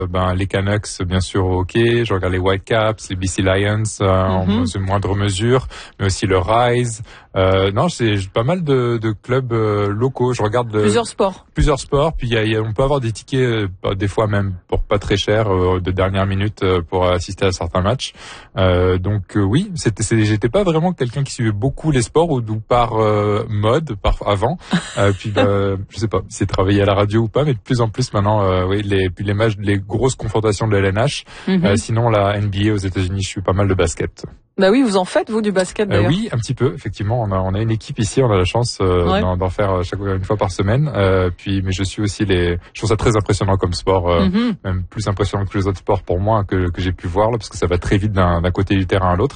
Les Canucks, bien sûr, au hockey. Je regarde les Whitecaps, les BC Lions en moindre mesure, mais aussi le Rise. Non, c'est pas mal de clubs locaux. Je regarde plusieurs sports. Puis on peut avoir des tickets des fois même pour pas très cher de dernière minute pour assister à certains matchs. Donc oui, j'étais pas vraiment quelqu'un qui suivait beaucoup les sports ou par mode avant. Puis je sais pas si c'est travaillé à la radio ou pas, mais de plus en plus maintenant les matchs, les grosses confrontations de LNH. Sinon la NBA aux États-Unis, je suis pas mal de basket. Bah oui, vous en faites, vous, du basket, d'ailleurs. Oui, un petit peu, effectivement. On a une équipe ici, on a la chance d'en faire une fois par semaine. Mais je suis aussi je trouve ça très impressionnant comme sport, même plus impressionnant que les autres sports pour moi que j'ai pu voir, là, parce que ça va très vite d'un côté du terrain à l'autre.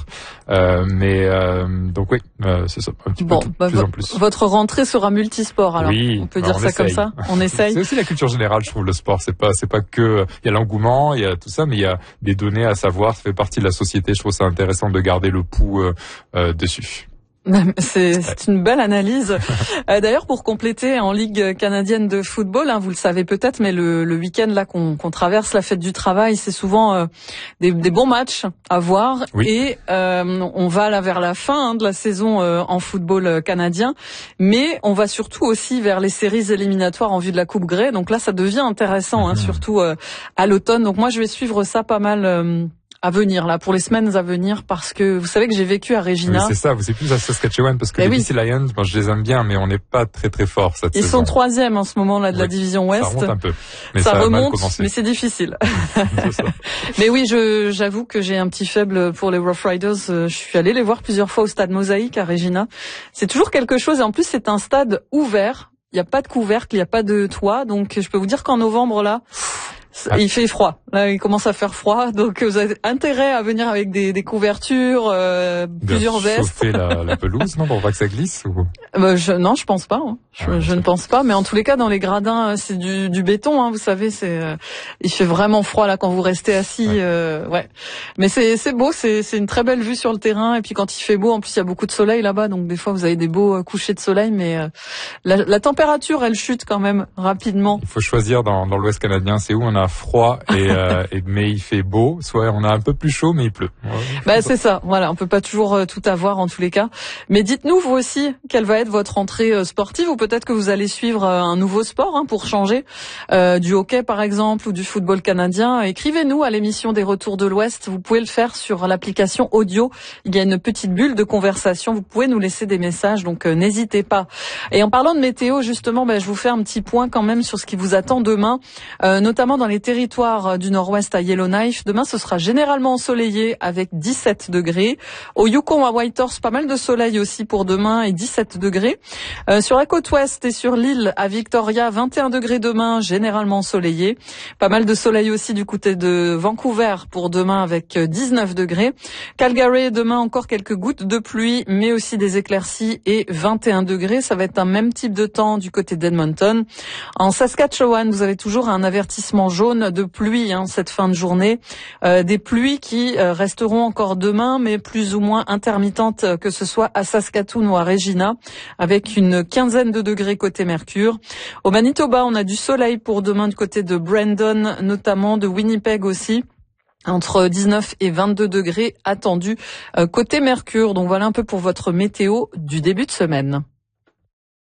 Donc oui, c'est ça, un petit peu plus en plus. Votre rentrée sera multisport, alors. Oui, on peut dire ça comme ça. On essaye. C'est aussi la culture générale, je trouve, le sport. C'est pas que, il y a l'engouement, il y a tout ça, mais il y a des données à savoir, ça fait partie de la société. Je trouve ça intéressant de garder le pouls dessus. C'est une belle analyse. D'ailleurs, pour compléter, en Ligue canadienne de football, vous le savez peut-être, mais le week-end là qu'on traverse, la fête du travail, c'est souvent des bons matchs à voir. Oui. Et on va là vers la fin de la saison en football canadien, mais on va surtout aussi vers les séries éliminatoires en vue de la Coupe Grey. Donc là, ça devient intéressant, surtout à l'automne. Donc moi, je vais suivre ça pas mal. À venir, là, pour les semaines à venir, parce que vous savez que j'ai vécu à Regina. Oui, c'est ça, vous êtes plus à Saskatchewan, parce que les BC Lions, je les aime bien, mais on n'est pas très très fort cette saison. Ils sont 3e en ce moment, là, de la division Ouest. Ça remonte un peu. Mais ça remonte, a mal commencé. mais c'est difficile. C'est ça. Mais oui, j'avoue que j'ai un petit faible pour les Rough Riders. Je suis allée les voir plusieurs fois au stade Mosaïque à Regina. C'est toujours quelque chose, et en plus, c'est un stade ouvert. Il n'y a pas de couvercle, il n'y a pas de toit, donc je peux vous dire qu'en novembre, là, il fait froid. Là, il commence à faire froid, donc vous avez intérêt à venir avec des couvertures, plusieurs vestes. Chauffer la pelouse, non, pour pas que ça glisse ou... Non, je pense pas. Je ne pense pas, mais en tous les cas, dans les gradins, c'est du béton. Vous savez, il fait vraiment froid là quand vous restez assis. Mais c'est beau, c'est une très belle vue sur le terrain. Et puis quand il fait beau, en plus il y a beaucoup de soleil là-bas, donc des fois vous avez des beaux couchers de soleil, mais la température, elle chute quand même rapidement. Il faut choisir dans l'Ouest canadien, c'est où on a froid mais il fait beau, soit on a un peu plus chaud mais il pleut. C'est ça. Voilà, on peut pas toujours tout avoir en tous les cas. Mais dites-nous vous aussi quelle va être votre entrée sportive, ou peut-être que vous allez suivre un nouveau sport pour changer, du hockey par exemple ou du football canadien. Écrivez-nous à l'émission des Retours de l'Ouest. Vous pouvez le faire sur l'application audio. Il y a une petite bulle de conversation. Vous pouvez nous laisser des messages, donc n'hésitez pas. Et en parlant de météo, justement, je vous fais un petit point quand même sur ce qui vous attend demain, notamment dans les territoires du nord-ouest à Yellowknife. Demain, ce sera généralement ensoleillé avec 17 degrés. Au Yukon, à Whitehorse, pas mal de soleil aussi pour demain et 17 degrés. Sur la côte ouest et sur l'île à Victoria, 21 degrés demain, généralement ensoleillé. Pas mal de soleil aussi du côté de Vancouver pour demain avec 19 degrés. Calgary, demain encore quelques gouttes de pluie, mais aussi des éclaircies et 21 degrés. Ça va être un même type de temps du côté d'Edmonton. En Saskatchewan, vous avez toujours un avertissement jaune de pluie cette fin de journée. Des pluies qui resteront encore demain, mais plus ou moins intermittentes, que ce soit à Saskatoon ou à Regina, avec une quinzaine de degrés côté Mercure. Au Manitoba, on a du soleil pour demain du côté de Brandon, notamment de Winnipeg aussi. Entre 19 et 22 degrés attendus côté Mercure. Donc voilà un peu pour votre météo du début de semaine.